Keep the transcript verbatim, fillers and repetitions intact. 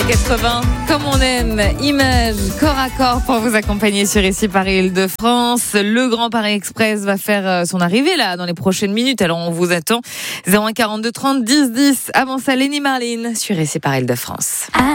quatre-vingts, comme on aime, Image, corps à corps pour vous accompagner sur ici Paris Île-de-France. Le Grand Paris Express va faire son arrivée là dans les prochaines minutes, alors on vous attend. zéro un quarante-deux trente dix dix. Avant ça, Lenny Marlin sur ici Paris Île-de-France.